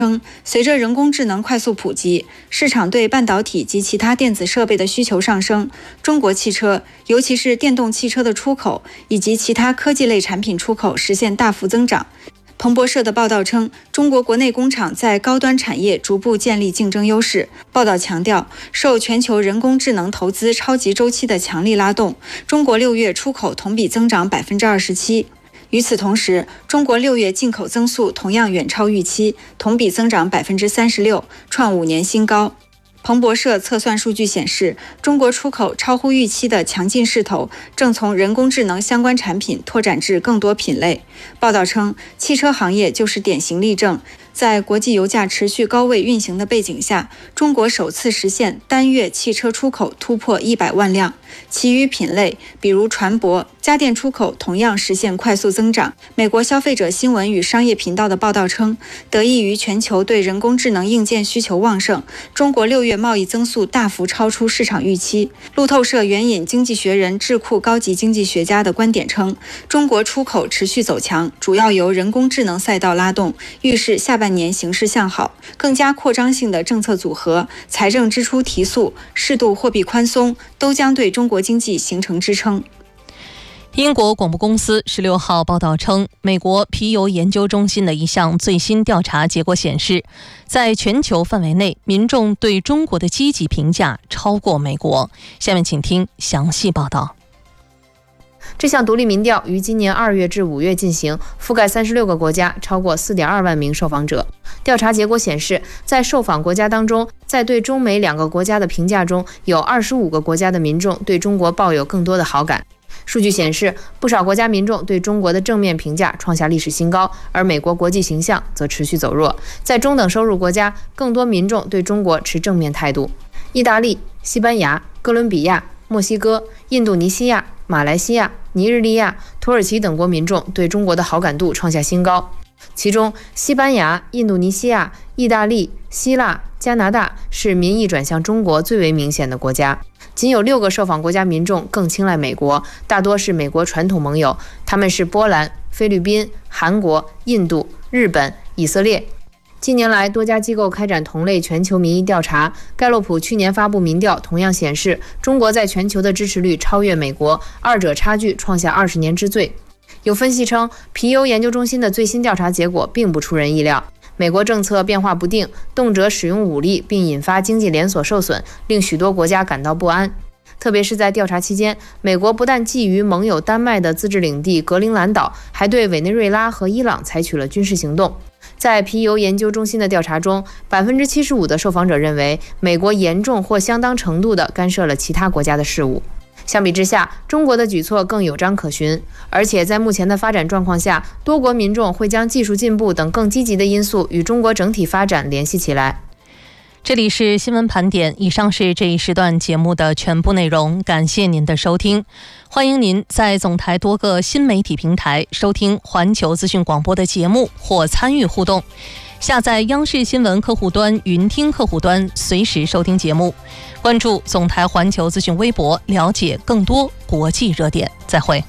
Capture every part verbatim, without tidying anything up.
称，随着人工智能快速普及，市场对半导体及其他电子设备的需求上升，中国汽车，尤其是电动汽车的出口以及其他科技类产品出口实现大幅增长。彭博社的报道称，中国国内工厂在高端产业逐步建立竞争优势。报道强调，受全球人工智能投资超级周期的强力拉动，中国六月出口同比增长百分之二十七。与此同时，中国六月进口增速同样远超预期，同比增长百分之三十六，创五年新高。彭博社测算数据显示，中国出口超乎预期的强劲势头正从人工智能相关产品拓展至更多品类。报道称，汽车行业就是典型例证。在国际油价持续高位运行的背景下，中国首次实现单月汽车出口突破一百万辆。其余品类，比如船舶、家电出口同样实现快速增长。美国消费者新闻与商业频道的报道称，得益于全球对人工智能硬件需求旺盛，中国六月贸易增速大幅超出市场预期。路透社援引《经济学人》智库高级经济学家的观点称，中国出口持续走强，主要由人工智能赛道拉动，预示下半年形势向好。更加扩张性的政策组合、财政支出提速、适度货币宽松都将对中国经济形成支撑。 英国广播公司十六号报道称，美国皮尤研究中心的一项最新调查结果显示，在全球范围内，民众对中国的积极评价超过美国。下面请听详细报道。 这项独立民调于今年二月至五月进行，覆盖三十六个国家，超过 四点二万名受访者。调查结果显示，在受访国家当中，在对中美两个国家的评价中，有二十五个国家的民众对中国抱有更多的好感。数据显示，不少国家民众对中国的正面评价创下历史新高，而美国国际形象则持续走弱。在中等收入国家，更多民众对中国持正面态度。意大利、西班牙、哥伦比亚、墨西哥、印度尼西亚、马来西亚、尼日利亚、土耳其等国民众对中国的好感度创下新高。其中，西班牙、印度尼西亚、意大利、希腊、加拿大是民意转向中国最为明显的国家。仅有六个受访国家民众更青睐美国，大多是美国传统盟友，他们是波兰、菲律宾、韩国、印度、日本、以色列。近年来，多家机构开展同类全球民意调查。盖洛普去年发布民调，同样显示中国在全球的支持率超越美国，二者差距创下二十年之最。有分析称，皮尤研究中心的最新调查结果并不出人意料。美国政策变化不定，动辄使用武力，并引发经济连锁受损，令许多国家感到不安。特别是在调查期间，美国不但觊觎盟友丹麦的自治领地格陵兰岛，还对委内瑞拉和伊朗采取了军事行动。在皮尤研究中心的调查中， 百分之七十五 的受访者认为美国严重或相当程度地干涉了其他国家的事务。相比之下，中国的举措更有章可循，而且在目前的发展状况下，多国民众会将技术进步等更积极的因素与中国整体发展联系起来。 这里是新闻盘点，以上是这一时段节目的全部内容，感谢您的收听。欢迎您在总台多个新媒体平台收听环球资讯广播的节目或参与互动。下载央视新闻客户端、云听客户端，随时收听节目。关注总台环球资讯微博，了解更多国际热点。再会。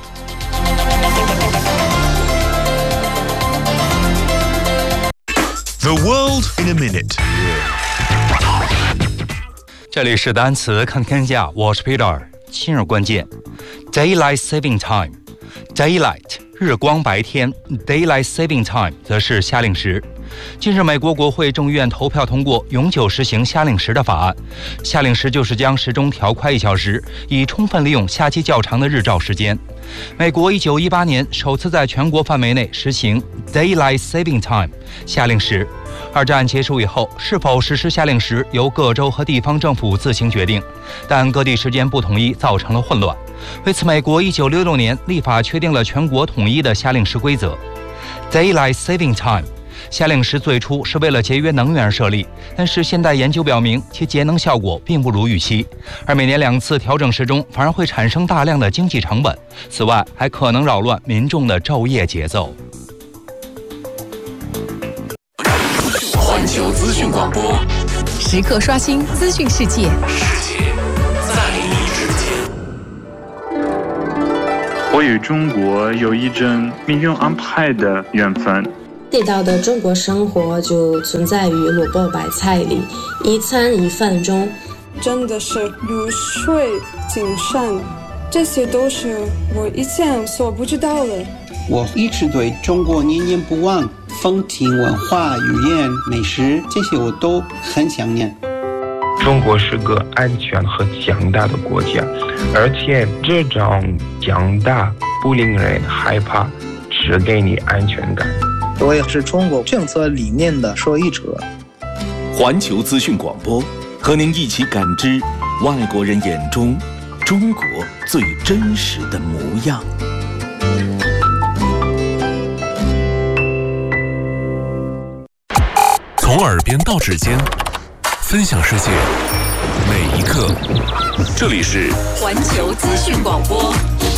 The world in a minute。 这里是单词看天下，我是 Peter。今日关键 Daylight Saving Time。 Daylight 日光白天， Daylight Saving Time 则是夏令时。近日，美国国会众议院投票通过永久实行夏令时的法案。夏令时就是将时钟调快一小时，以充分利用夏季较长的日照时间。美国一九一八年首次在全国范围内实行 Daylight Saving Time 夏令时。二战结束以后，是否实施夏令时由各州和地方政府自行决定，但各地时间不统一造成了混乱。为此，美国一九六六年立法确定了全国统一的夏令时规则 Daylight Saving Time。夏令时最初是为了节约能源设立，但是现代研究表明其节能效果并不如预期，而每年两次调整时钟反而会产生大量的经济成本，此外还可能扰乱民众的昼夜节奏。 环球资讯广播， 时刻刷新资讯世界， 世界在你之间。 我与中国有一种命运安排的缘分。 地道的中国生活就存在于萝卜白菜里，一餐一饭中。 真的是如水精深，这些都是我以前所不知道的。 我一直对中国念念不忘，风情文化、语言、美食，这些我都很想念。 中国是个安全和强大的国家，而且这种强大不令人害怕，只给你安全感。 我也是中国政策理念的受益者。 环球资讯广播，和您一起感知外国人眼中中国最真实的模样。 从耳边到指尖，分享世界每一刻。这里是环球资讯广播。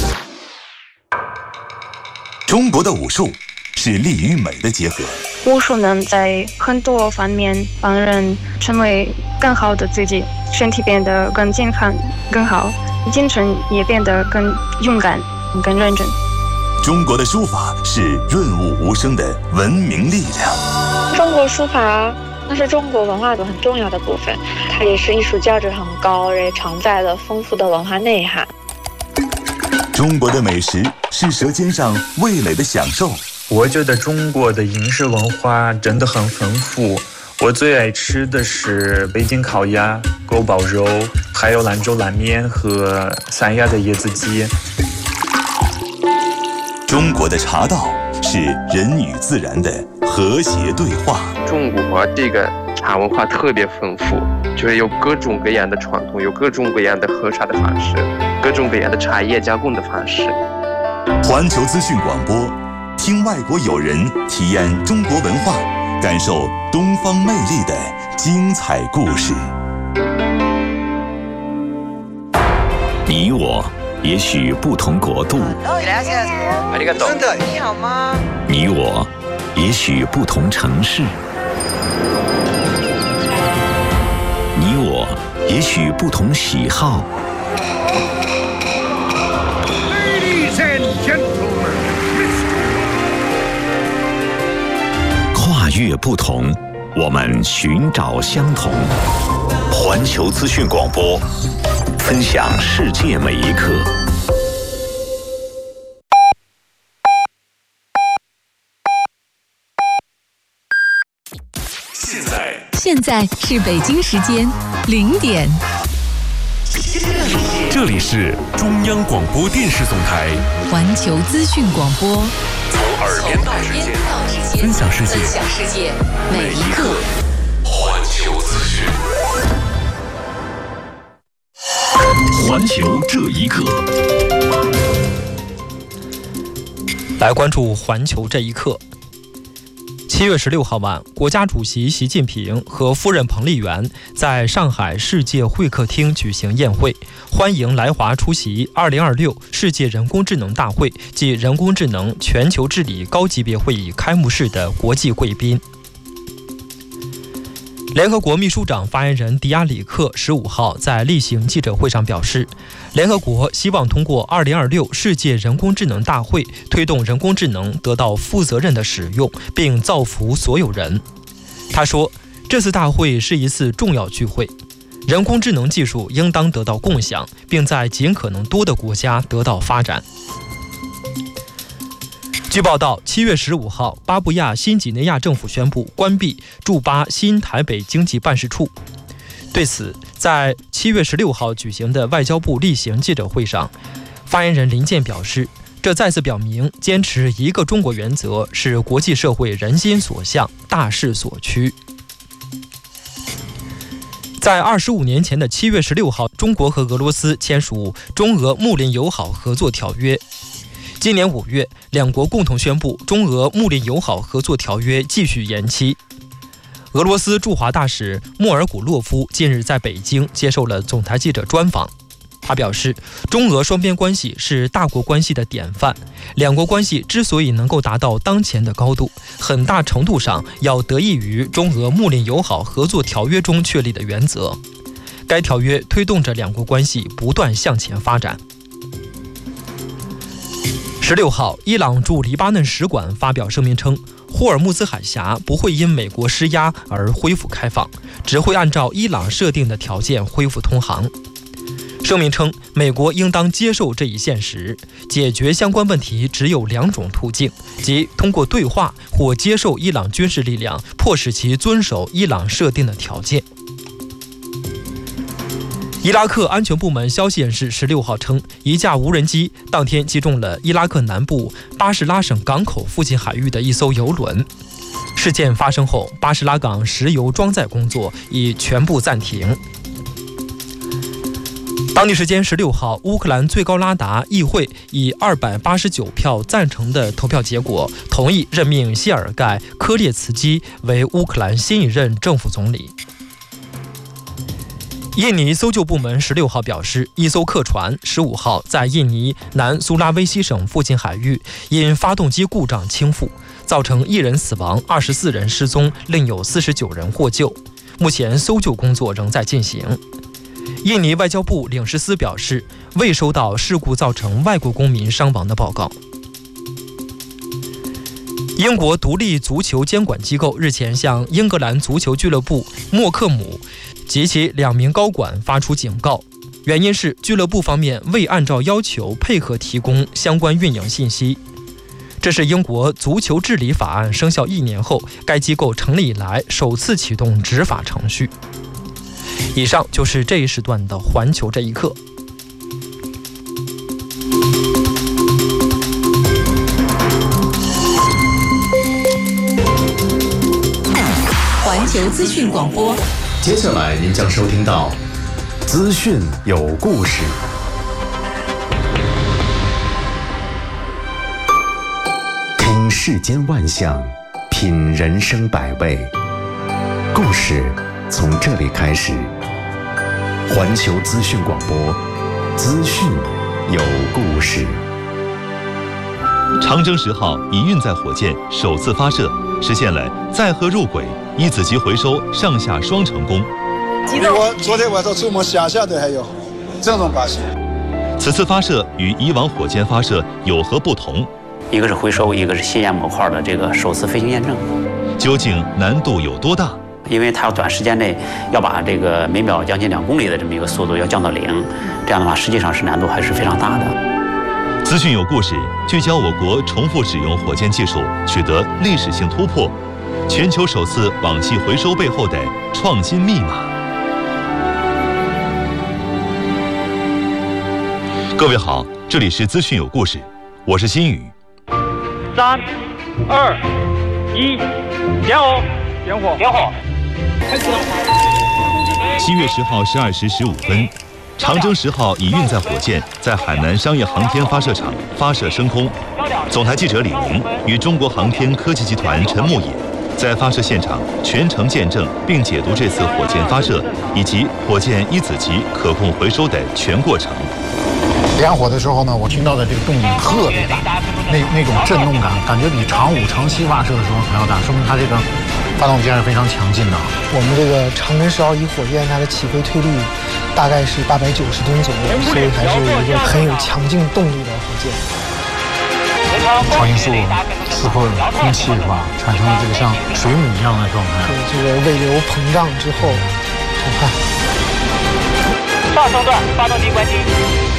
中国的武术是力与美的结合。 武术能在很多方面帮人成为更好的自己，身体变得更健康、更好，精神也变得更勇敢、更认真。 中国的书法是润物无声的文明力量。 中国书法那是中国文化的很重要的部分，它也是艺术价值很高，也承载了丰富的文化内涵。 中国的美食是舌尖上味蕾的享受。 我觉得中国的饮食文化真的很丰富，我最爱吃的是北京烤鸭、锅包肉，还有兰州拉面和三亚的椰子鸡。 中国的茶道是人与自然的和谐对话。 中国这个茶文化特别丰富，就是有各种各样的传统，有各种各样的喝茶的方式，各种各样的茶叶加工的方式。 环球资讯广播，听外国友人体验中国文化，感受东方魅力的精彩故事。 你我也许不同国度， 你好吗？ 你我也许不同城市，你我也许不同喜好。跨越不同，我们寻找相同。环球资讯广播，分享世界每一刻。 现在，现在是北京时间零点。 这里是中央广播电视总台环球资讯广播， 从耳边到指尖，分享世界， 分享世界每一刻。 环球资讯， 环球这一刻。 来关注环球这一刻。七月十六号晚，国家主席习近平和夫人彭丽媛在上海世界会客厅举行宴会，欢迎来华出席二零二六世界人工智能大会暨人工智能全球治理高级别会议开幕式的国际贵宾。联合国秘书长发言人迪亚里克十五号在例行记者会上表示，联合国希望通过二零二六世界人工智能大会推动人工智能得到负责任的使用，并造福所有人。他说，这次大会是一次重要聚会，人工智能技术应当得到共享，并在尽可能多的国家得到发展。据报道，七月十五号，巴布亚新几内亚政府宣布关闭驻巴新台北经济办事处。对此，在七月十六号举行的外交部例行记者会上，发言人林健表示，这再次表明坚持一个中国原则是国际社会人心所向、大势所趋。在二十五年前的七月十六号，中国和俄罗斯签署中俄睦邻友好合作条约。今年五月，两国共同宣布中俄睦邻友好合作条约继续延期。俄罗斯驻华大使莫尔古洛夫近日在北京接受了总台记者专访，他表示，中俄双边关系是大国关系的典范，两国关系之所以能够达到当前的高度，很大程度上要得益于中俄睦邻友好合作条约中确立的原则。该条约推动着两国关系不断向前发展。十六号，伊朗驻黎巴嫩使馆发表声明称， 霍尔木兹海峡不会因美国施压而恢复开放，只会按照伊朗设定的条件恢复通航。声明称，美国应当接受这一现实，解决相关问题只有两种途径，即通过对话或接受伊朗军事力量，迫使其遵守伊朗设定的条件。伊拉克安全部门消息人士十六号称，一架无人机当天击中了伊拉克南部巴士拉省港口附近海域的一艘油轮。事件发生后，巴士拉港石油装载工作已全部暂停。当地时间十六号，乌克兰最高拉达议会以二百八十九票赞成的投票结果，同意任命谢尔盖·科列茨基为乌克兰新一任政府总理。印尼搜救部门十六号表示，一艘客船十五号在印尼南苏拉威西省附近海域因发动机故障倾覆，造成一人死亡，二十四人失踪，另有四十九人获救。目前搜救工作仍在进行。印尼外交部领事司表示，未收到事故造成外国公民伤亡的报告。英国独立足球监管机构日前向英格兰足球俱乐部莫克姆及其两名高管发出警告，原因是俱乐部方面未按照要求配合提供相关运营信息。这是英国足球治理法案生效一年后，该机构成立以来首次启动执法程序。以上就是这一时段的环球这一刻。 环球资讯广播， 接下来您将收听到资讯有故事。听世间万象，品人生百味，故事从这里开始。环球资讯广播，资讯有故事。 长征十号乙运载火箭首次发射，实现了载荷入轨、一子级回收上下双成功。 比我昨天晚上触摸想象的还有这种把戏。 此次发射与以往火箭发射有何不同？ 一个是回收，一个是新验模块的这个首次飞行验证。 究竟难度有多大？ 因为它要短时间内要把这个每秒将近两公里的这么一个速度要降到零，这样的话实际上是难度还是非常大的。 资讯有故事，聚焦我国重复使用火箭技术取得历史性突破，全球首次网系回收背后的创新密码。各位好，这里是资讯有故事，我是新宇。 三、二、一，点火！点火！点火！ 七月十号十二时十五分，长征十号乙运载火箭在海南商业航天发射场发射升空。总台记者李宁与中国航天科技集团陈牧野在发射现场全程见证并解读这次火箭发射以及火箭一子级可控回收的全过程。 点火的时候呢，我听到的这个动静特别大，那那种震动感，感觉比长五、长七发射的时候还要大，说明它这个发动机还是非常强劲的。 我们这个长征十号乙火箭，它的起飞推力大概是八百九十吨左右，所以还是一个很有强劲动力的火箭。 超音速刺破空气是吧，产生了这个像水母一样的状态。 对，这个尾流膨胀之后，你看， 上升段发动机关机。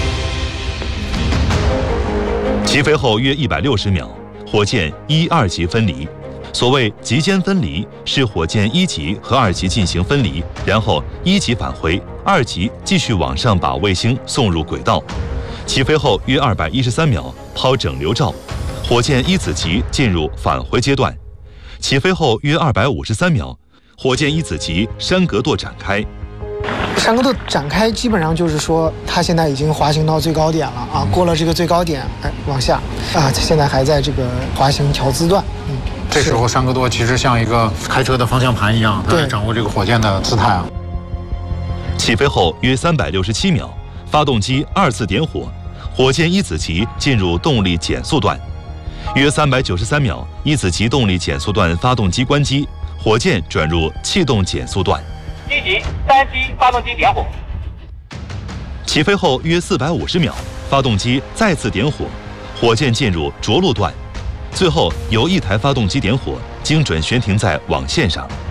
起飞后约一百六十秒，火箭一、二级分离。所谓级间分离，是火箭一级和二级进行分离，然后一级返回，二级继续往上把卫星送入轨道。起飞后约二百一十三秒，抛整流罩，火箭一子级进入返回阶段。起飞后约二百五十三秒，火箭一子级山格舵展开。 山格舵展开，基本上就是说，它现在已经滑行到最高点了啊，过了这个最高点，哎，往下啊，现在还在这个滑行调姿段。嗯， 这时候山格舵其实像一个开车的方向盘一样，它来掌握这个火箭的姿态啊。 起飞后约三百六十七秒，发动机二次点火，火箭一子级进入动力减速段。约三百九十三秒，一子级动力减速段发动机关机，火箭转入气动减速段。 一级、三级发动机点火。 起飞后约四百五十秒，发动机再次点火，火箭进入着陆段。 最后由一台发动机点火，精准悬停在网线上，